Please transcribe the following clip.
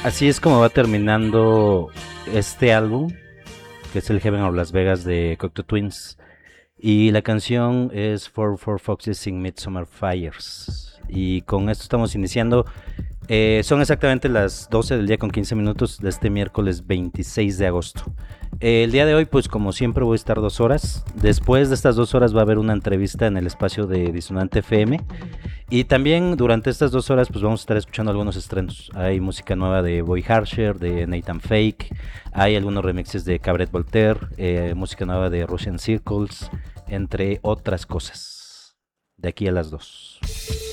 Así es como va terminando este álbum, que es el Heaven or Las Vegas de Cocteau Twins. Y la canción es For Foxes Sing Midsummer Fires. Y con esto estamos iniciando. Son exactamente las 12 del día con 15 minutos de este miércoles 26 de agosto. El día de hoy, pues como siempre, voy a estar 2 horas. Después de estas 2 horas va a haber una entrevista en el espacio de Disonante FM. Y también durante estas 2 horas, pues vamos a estar escuchando algunos estrenos. Hay música nueva de Boy Harsher, de Nathan Fake. Hay algunos remixes de Cabaret Voltaire. Música nueva de Russian Circles, entre otras cosas. De aquí a las 2.